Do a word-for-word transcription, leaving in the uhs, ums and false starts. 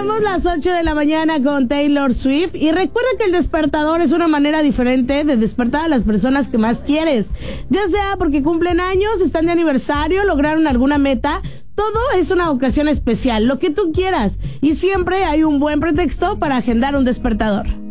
Tenemos las ocho de la mañana con Taylor Swift y recuerda que el despertador es una manera diferente de despertar a las personas que más quieres, ya sea porque cumplen años, están de aniversario, lograron alguna meta. Todo es una ocasión especial, lo que tú quieras, y siempre hay un buen pretexto para agendar un despertador.